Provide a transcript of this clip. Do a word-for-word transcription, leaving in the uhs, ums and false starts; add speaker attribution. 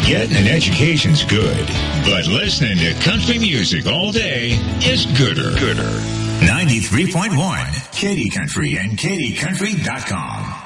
Speaker 1: Getting an education's good, but listening to country music all day is gooder. Gooder. ninety-three point one, Katy Country and Katy Country dot com.